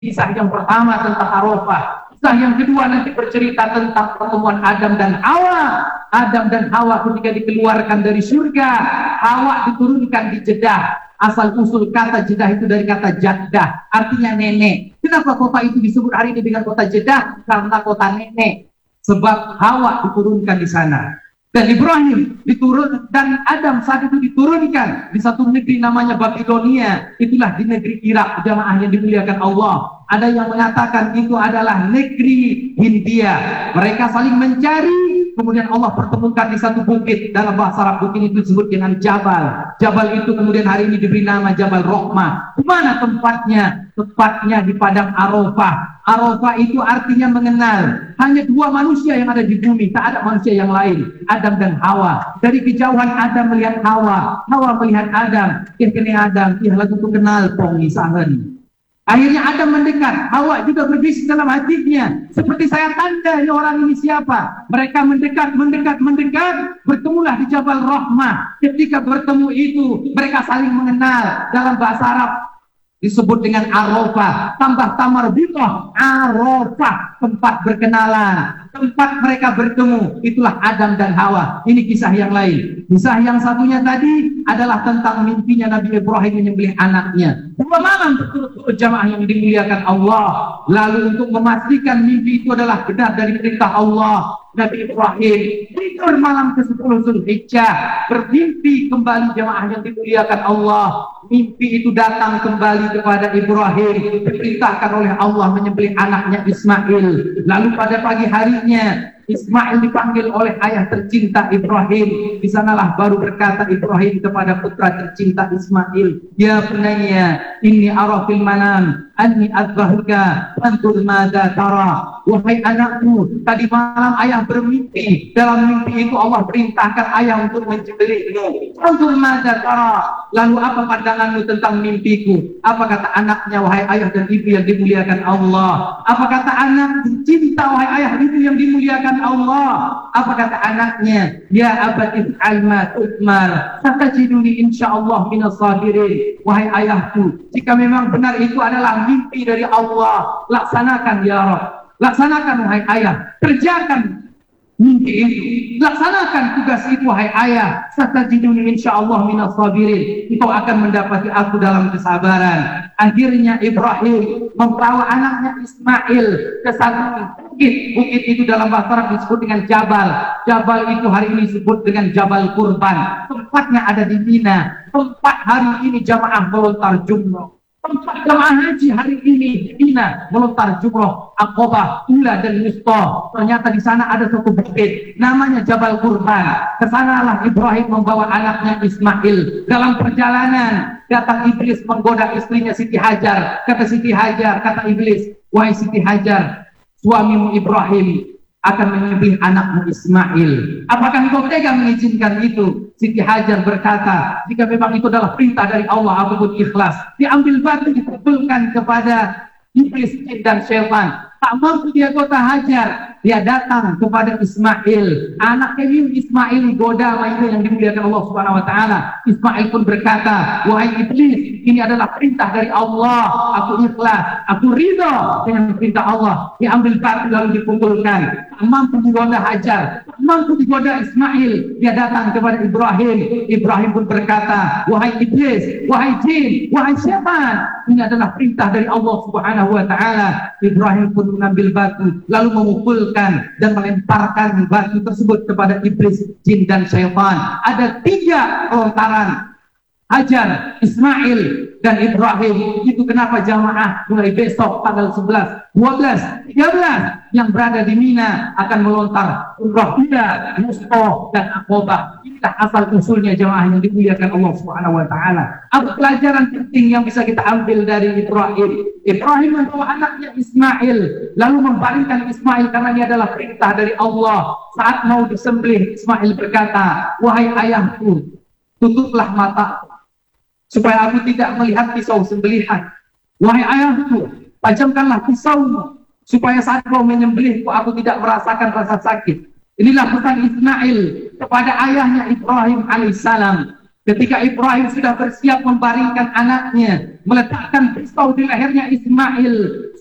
Kisah yang pertama tentang Arafah. Kisah yang kedua nanti bercerita tentang pertemuan Adam dan Hawa. Adam dan Hawa ketika dikeluarkan dari surga, Hawa diturunkan di Jeddah. Asal usul kata Jeddah itu dari kata Jaddah, artinya nenek. Kenapa kota itu disebut hari ini dengan kota Jeddah? Karena kota nenek. Sebab Hawa diturunkan di sana. Dan Ibrahim diturun dan Adam saat itu diturunkan di satu negeri namanya Babilonia. Itulah di negeri Irak, jamaah yang dimuliakan Allah. Ada yang mengatakan itu adalah negeri Hindia. Mereka saling mencari, kemudian Allah pertemukan di satu bukit. Dalam bahasa Arab bukit itu disebut dengan Jabal. Jabal itu kemudian hari ini diberi nama Jabal Rahmah. Di mana tempatnya? Tepatnya di padang Arafah. Arafah itu artinya mengenal. Hanya dua manusia yang ada di bumi, tak ada manusia yang lain, Adam dan Hawa. Dari kejauhan Adam melihat Hawa, Hawa melihat Adam. Kini Adam, ia lagu kenal pengisahan. Akhirnya Adam mendekat, Hawa juga berbisik dalam hatinya. Seperti saya tanda, ini orang ini siapa? Mereka mendekat, bertemulah di Jabal Rahmah. Ketika bertemu itu, mereka saling mengenal. Dalam bahasa Arab disebut dengan Arafah, tambah tamar bitoh, Arafah, tempat berkenalan, tempat mereka bertemu. Itulah Adam dan Hawa. Ini kisah yang lain. Kisah yang satunya tadi adalah tentang mimpinya Nabi Ibrahim menyembelih anaknya. 2 malam berturut-turut jamaah yang dimuliakan Allah. Lalu untuk memastikan mimpi itu adalah benar dari perintah Allah, Nabi Ibrahim tidur malam ke-10 Zulhijjah, bermimpi kembali jamaah yang dimuliakan Allah. Mimpi itu datang kembali kepada Ibrahim, diperintahkan oleh Allah menyembelih anaknya Ismail. Lalu pada pagi harinya Ismail dipanggil oleh ayah tercinta Ibrahim. Di sanalah baru berkata Ibrahim kepada putra tercinta Ismail, "Ya bunayya, inni ara fil manam anni adbahuka fanzur madza tara." Wahai anakku, tadi malam ayah bermimpi. Dalam mimpi itu Allah perintahkan ayah untuk menyembelihmu. Fanzur madza tara. Lalu apa pandanganmu tentang mimpiku? Apa kata anaknya, wahai ayah dan ibu yang dimuliakan Allah? Apa kata anak cinta, wahai ayah dan ibu yang dimuliakan Allah? Apa kata anaknya? Ya abati if'al ma tu'mar satajiduni insyaallah minas sabirin. Wahai ayahku, jika memang benar itu adalah mimpi dari Allah, laksanakan ya Rabb. Laksanakan wahai ayah, kerjakan mimpi itu, laksanakan tugas itu wahai ayah. Satajiduni insyaallah minas sabirin. Engkau akan mendapati aku dalam kesabaran. Akhirnya Ibrahim membawa anaknya Ismail ke satu bukit. Bukit itu dalam bahasa Arab disebut dengan Jabal. Jabal itu hari ini disebut dengan Jabal Kurban. Tempatnya ada di Mina. Tempat hari ini jamaah melontar jumroh. Tempat jamaah haji hari ini di Mina melontar jumroh, Aqabah, Ula dan Wusta. Ternyata di sana ada satu bukit namanya Jabal Kurban. Kesanalah Ibrahim membawa anaknya Ismail. Dalam perjalanan datang iblis menggoda istrinya Siti Hajar. Kata Siti Hajar, kata iblis, wahai Siti Hajar, suamimu Ibrahim akan menyembelih anakmu Ismail. Apakah engkau tega mengizinkan itu? Siti Hajar berkata, jika memang itu adalah perintah dari Allah, aku pun ikhlas. Diambil batu dipukulkan kepada iblis, jin dan syaitan. Tak mampu dia kota Hajar, dia datang kepada Ismail. Anaknya ini Ismail goda itu yang dimuliakan Allah Subhanahu wa taala. Ismail pun berkata, wahai iblis, ini adalah perintah dari Allah. Aku ikhlas, aku ridha dengan perintah Allah. Diambil batu lalu dipukulkan. Tak mampu digoda Hajar, tak mampu digoda Ismail. Dia datang kepada Ibrahim. Ibrahim pun berkata, wahai iblis, wahai jin, wahai syaitan, ini adalah perintah dari Allah Subhanahu wa taala. Ibrahim pun mengambil batu lalu memukulkan dan melemparkan batu tersebut kepada iblis, jin dan syaitan. Ada 3 lontaran, Hajar, Ismail dan Ibrahim. Itu kenapa jamaah mulai besok tanggal 11, 12, 13 yang berada di Mina akan melontar umrah Ula, Wusta dan Aqabah. Inilah asal usulnya jamaah yang dimuliakan Allah Subhanahu wa taala. Apa pelajaran penting yang bisa kita ambil dari Ibrahim? Ibrahim membawa anaknya Ismail lalu membaringkan Ismail karena ini adalah perintah dari Allah. Saat mau disembelih, Ismail berkata, wahai ayahku, tutuplah mata supaya aku tidak melihat pisau sembelihan. Wahai ayahku, tajamkanlah pisaumu supaya saat kau menyembelihku aku tidak merasakan rasa sakit. Inilah pesan Ismail kepada ayahnya Ibrahim alaihissalam. Ketika Ibrahim sudah bersiap membaringkan anaknya, meletakkan pisau di lehernya Ismail,